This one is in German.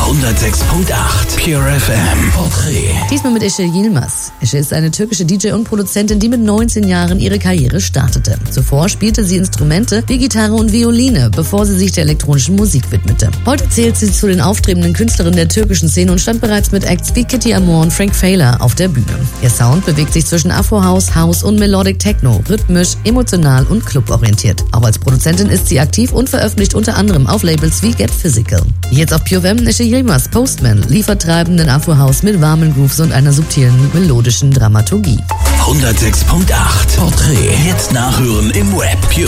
106.8 Pure FM Porträt. Diesmal mit Işıl Yilmaz. Işıl ist eine türkische DJ und Produzentin, die mit 19 Jahren ihre Karriere startete. Zuvor spielte sie Instrumente wie Gitarre und Violine, bevor sie sich der elektronischen Musik widmete. Heute zählt sie zu den aufstrebenden Künstlerinnen der türkischen Szene und stand bereits mit Acts wie Kitty Amor und Frank Fayler auf der Bühne. Ihr Sound bewegt sich zwischen Afro-House, House und Melodic Techno, rhythmisch, emotional und cluborientiert. Auch als Produzentin ist sie aktiv und veröffentlicht unter anderem auf Labels wie Get Physical. Jetzt auf Pure FM Işıl Yilmaz, Postman, liefert treibenden Afro-House mit warmen Grooves und einer subtilen melodischen Dramaturgie. 106.8 Porträt. Jetzt nachhören im Web.